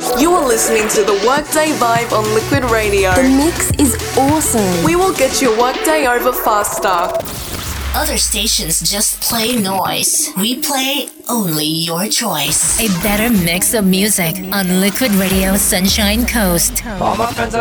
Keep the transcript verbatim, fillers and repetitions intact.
You are listening to the Workday Vibe on Liquid Radio. The mix is awesome. We will get your workday over faster. Other stations just play noise. We play only your choice. A better mix of music on Liquid Radio Sunshine Coast. All my friends